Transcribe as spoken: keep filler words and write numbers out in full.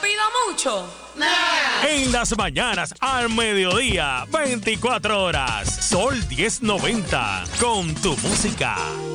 pido mucho. En las mañanas, al mediodía, veinticuatro horas. Sol diez noventa, con tu música.